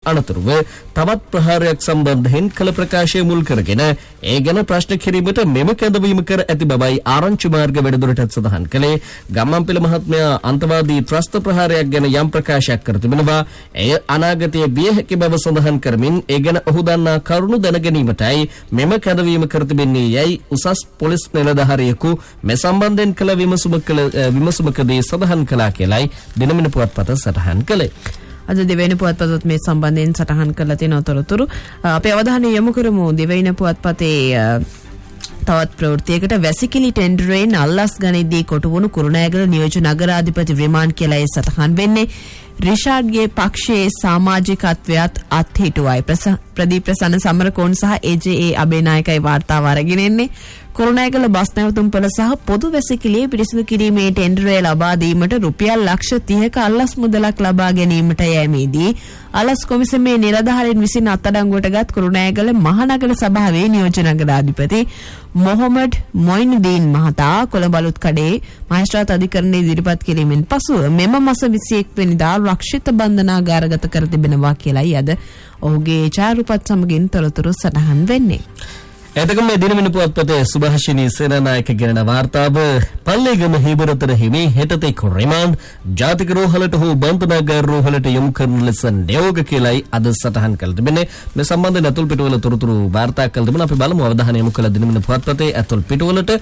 අනතුරුව තවත් ප්‍රහාරයක් සම්බන්ධයෙන් කළ ප්‍රකාශය මුල් කරගෙන ඒ ගැන ප්‍රශ්න කිරීමට මෙම කැඳවීම කර ඇති බවයි ආරංචි මාර්ග වැඩිදුරටත් සඳහන් කළේ. ගම්මන්පිල මහත්මයා අන්තවාදී ත්‍රස්ත ප්‍රහාරයක් ගැන යම් ප්‍රකාශයක් කර තිබෙනවා. එය අනාගතයේ විය හැකි බව සඳහන් කරමින් ඒ ගැන ඔහු දන්නා කරුණු දැන ගැනීමටයි මෙම කැඳවීම කර තිබෙන්නේ යයි උසස් පොලිස් නිලධාරියෙකු මේ සම්බන්ධයෙන් කළ විමසුමකදී සඳහන් කළා කියලායි දිනමින පුවත්පත සටහන් කළේ. අද දෙවයින පුවත්පතත් මේ සම්බන්ධයෙන් සටහන් කරලා තියෙන තොරතුරු අපේ අවධානය යොමු කරමු දෙවයින පුවත්පතේ තවත් ප්‍රවෘත්තියකට. වැසිකිලි ටෙන්ඩරයෙන් අල්ලස් ගනිද්දී කොටුවුණු කුරුණෑගල නියෝජ්‍ය නගරාධිපති රිමාන්ඩ් කියලා සටහන් වෙන්නේ. රිෂාඩ්ගේ පක්ෂයේ සමාජිකත්වයට අත්හිටුවයි. ප්‍රදීප් ප්‍රසන්න සමරකෝන් සහ AJA අබේනායකයි වාර්තාව අරගෙන එන්නේ. කුරුණෑගල බස් නැවතුම්පළ සහ පොදු වැසිකිළියේ පිරිසිදු කිරීමේ ටෙන්ඩරය ලබා දීමට රුපියල් ලක්ෂ 30ක අල්ලස් මුදලක් ලබා ගැනීමට යෑමේදී අලස් කොමිසමේ නිලධාරීන් විසින් අත්අඩංගුවටගත් කුරුණෑගල මහනගර සභාවේ නියෝජ්‍ය නගරාධිපති මොහොමඩ් මොයිනුදීන් මහතා කොළඹ අලුත් කඩේ මහේස්ත්‍රාත් අධිකරණයේ ඉදිරිපත් කිරීමෙන් පසුව මෙම මාස 21 වෙනිදා රක්ෂිත බන්ධනාගාරගත කර තිබෙනවා කියලායි අද ඔහුගේ ඡායාරූපත් සමගින් තොරතුරු සටහන් වෙන්නේ. එතකම මේ දිනමින පුවත්පතේ සුභාෂිනී සේනානායක ගෙනන වාර්තාව පල්ලේගම හිබරතර හිමි හෙටතෙක් රිමාන්ඩ් ජාතික රෝහලට හෝ බන්ධනාගාර රෝහලට යොමු කරන ලෙස නියෝග කියලායි අද සටහන් කළ තිබෙන්නේ. මේ සම්බන්ධයෙන් අතුල් පිටුවල තොරතුරු වාර්තා කළ තිබෙනවා. අපි බලමු අවධානය යොමු කළ දිනමින පුවත්පතේ අතුල් පිටුවලට.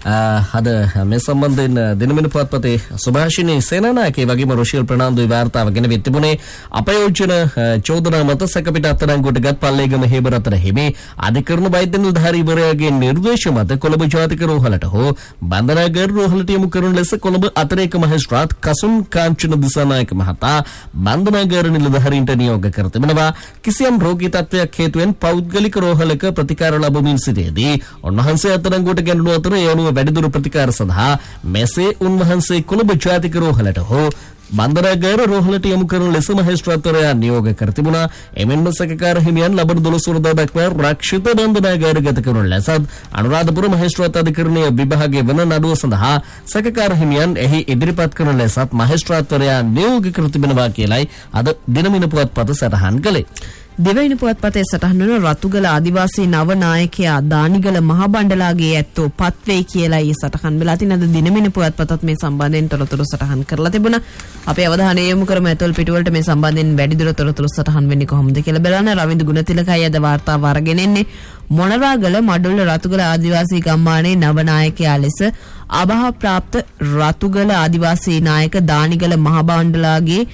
අද මේ සම්බන්ධයෙන් දිනමින පුවත්පතේ සුභාෂිනී සේනානායක වගේම රුෂියල් ප්‍රනාන්දුයි වාර්තාව ගෙනවිත් තිබුණේ. අපයෝජන චෝදනා මත සැකපිට අත්අඩංගුවටගත් පල්ලේගම හිබරතර හිමි අධිකරණ වෛද්‍ය හරිවරයාගේ නිර්දේශ මත කොළඹ ජාතික රෝහලට හෝ බන්ධනාගාර රෝහලට යොමු කරන ලෙස කොළඹ අතරේක මහේස්ත්‍රාත් කසුන් කාංචන දිසානායක මහතා බන්ධනාගාර නිලධාරීන්ට නියෝග කර තිබෙනවා. කිසියම් රෝගී තත්ත්වයක් හේතුවෙන් පෞද්ගලික රෝහලක ප්‍රතිකාර ලැබමින් සිටියේදී උන්වහන්සේ අත්අඩංගුවට ගැනුණු අතර ඒ අනුව වැඩිදුර ප්‍රතිකාර සඳහා මෙසේ උන්වහන්සේ කොළඹ ජාතික රෝහලට හෝ බන්ධනාගාර රෝහලට යොමු කරන ලෙස මහේස්ත්‍රාත්වරයා නියෝග කර තිබුණා. එමෙන්ම සැකකාර හිමියන් ලබන 12 වෙනිදා දක්වා රක්ෂිත බන්ධනාගාරගත කරන ලෙසත් අනුරාධපුර මහේස්ත්‍රාත් අධිකරණයේ විභාගයේ වන නඩුව සඳහා සැකකාර හිමියන් එහි ඉදිරිපත් කරන ලෙසත් මහේස්ත්‍රාත්වරයා නියෝග කර තිබෙනවා කියලායි අද දිනමින පුවත්පත සටහන් කළේ. දෙවයින පුවත්පතේ සටහන් වන රතුගල ආදිවාසී නව නායකයා දානිගල මහබණ්ඩලාගේ ඇත්තෝ පත්වෙයි කියලා සටහන් වෙලා තින අද දිනමින පුවත්පතත් මේ සම්බන්ධයෙන් තොරතුරු සටහන් කරලා තිබුණා. අපේ අවධානය යොමු කරමු ඇතොල් පිටුවලට මේ සම්බන්ධයෙන් වැඩිදුර තොරතුරු සටහන් වෙන්නේ කොහොමද කියලා බලන්න. රවින්දු ගුණතිලකයි අද වාර්තාව අරගෙන එන්නේ. මොනරාගල මඩුල්ල රතුගල ආදිවාසී ගම්මානයේ නව නායකයා ලෙස අභාව ප්‍රාප්ත රතුගල ආදිවාසී නායක දානිගල මහබණ්ඩලාගේ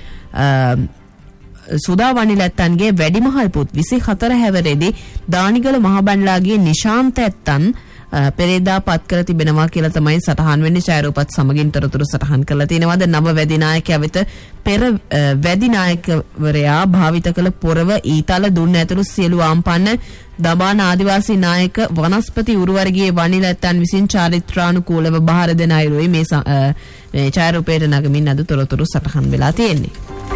සුදා වනිලැත්තන්ගේ වැඩිමහල් පුත් 24 හැවරේදී දානිගල මහබණ්ඩලාගේ නිශාන්ත ඇත්තන් පෙරේදා පත් කර තිබෙනවා කියලා තමයි සටහන් වෙන්නේ. ඡායාරූපත් සමගින් තොරතුරු සටහන් කරලා තියෙනවාද නව වැදි නායකයා වෙත පෙර වැදි නායකවරයා භාවිත කළ පොරව ඊතල දුන්න ඇතුළු සියලු ආම්පන්න දබාන ආදිවාසී නායක වනස්පති උරුවර්ගයේ වනිලැත්තන් විසින් චාරිත්‍රානුකූලව බාර දෙන අයුරුයි මේ ඡායාරූපයට නගමින් අද තොරතුරු සටහන් වෙලා තියෙන්නේ.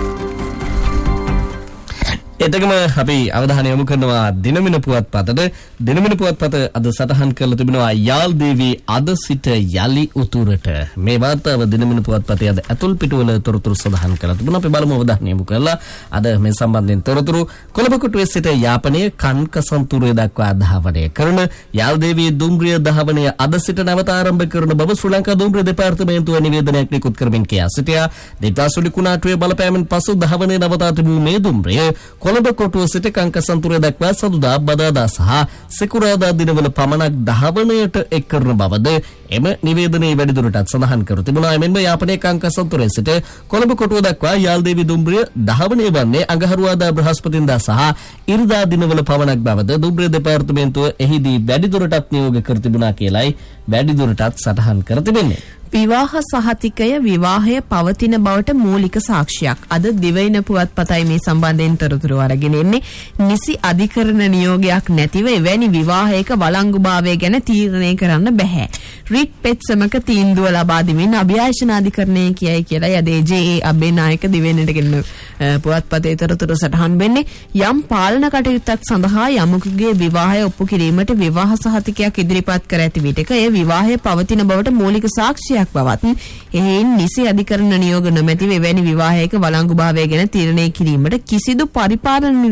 එතකම අපි අවධානය යොමු කරනවා දිනමින පුවත්පතට. දිනමින පුවත්පත අද සටහන් කරලා තිබෙනවා යාල් දේවී අද සිට යලි උතුරට. මේ වාර්තාව දිනමින පුවත්පතේ අද ඇතුල් පිටුවල තොරතුරු සඳහන් කරලා තිබුණා. අපි බලමු අවධානය යොමු කරලා අද මේ සම්බන්ධයෙන් තොරතුරු. කොළඹ කොටුවේ සිට යාපනයේ කන්කසන්තුරය දක්වා ධාවනය කරන යාල් දේවී දුම්රිය ධාවනය අද සිට නැවත ආරම්භ කරන බව ශ්‍රී ලංකා දුම්රිය දෙපාර්තමේන්තුව නිවේදනයක් නිකුත් කරමින් කියා සිටියා. දෙපාසුලි කුණාටුවේ බලපෑමෙන් පසු ධාවනය නවතා තිබූ මේ දුම්රිය කොළඹ කොටුව සිට කංකසන්තුරය දක්වා සදුදා බදාදා සහ සිකුරාදා දිනවල පමණක් ධාවනයට එක් කරන බවද එම නිවේදනයේ වැඩිදුරටත් සඳහන් කර තිබුණා. එමෙන්ම යාපනයේ කංකසන්තුරය සිට කොළඹ කොටුව දක්වා යාල් දේවී දුම්රිය ධාවනය වන්නේ අඟහරුවාදා බ්‍රහස්පතින්දා සහ ඉරිදා දිනවල පමණක් බවද දුම්රිය දෙපාර්තමේන්තුව එහිදී වැඩිදුරටත් නියෝග කර තිබුණා කියලයි වැඩිදුරටත් සටහන් කර තිබෙන්නේ. විවාහ සහතිකය විවාහය පවතින බවට මූලික සාක්ෂියක්. අද දිවයින පුවත්පතයි මේ සම්බන්ධයෙන් තොරතුරු අරගෙන එන්නේ. නිසි අධිකරණ නියෝගයක් නැතිව එවැනි විවාහයක වළංගුභාවය ගැන තීරණය කරන්න බෑ. රිට් පෙත්සමක තීන්දුව ලබා දෙමින් අභියාචන අධිකරණය කියයි කියලා යද AJA අබේනායක දිවයිනට ගෙන පුවත්පතේ තොරතුරු සටහන් වෙන්නේ. යම් පාලන කටයුත්තක් සඳහා යමෙකුගේ විවාහය ඔප්පු කිරීමට විවාහ සහතිකයක් ඉදිරිපත් කර ඇති විටක එය විවාහය පවතින බවට මූලික සාක්ෂියක් බවත් එහෙයින් නිසි අධිකරණ නියෝග නොමැතිව එවැනි විවාහයක වළංගුභාවය ගැන තීරණය කිරීමට කිසිදු පරිපාලන